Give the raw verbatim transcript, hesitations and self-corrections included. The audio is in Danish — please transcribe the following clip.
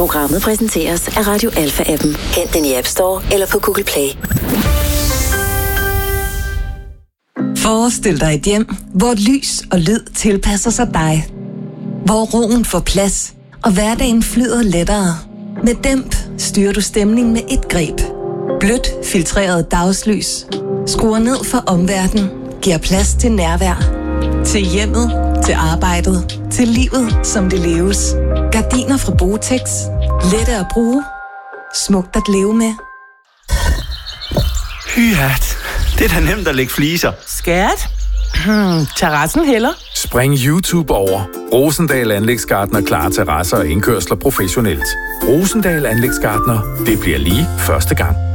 Programmet præsenteres af Radio Alpha-appen. Hent den i App Store eller på Google Play. Forestil dig et hjem, hvor lys og lyd tilpasser sig dig. Hvor roen får plads, og hverdagen flyder lettere. Med Dæmp styrer du stemningen med et greb. Blødt, filtreret dagslys. Skruer ned for omverdenen. Giver plads til nærvær. Til hjemmet, til arbejdet, til livet, som det leves. Gardiner fra Botex. Lette at bruge. Smukt at leve med. Hyat. Det er da nemt at lægge fliser. Skat? Hmm, terrassen heller? Spring YouTube over. Rosendal Anlægsgartner klar terrasser og indkørsler professionelt. Rosendal Anlægsgartner. Det bliver lige første gang.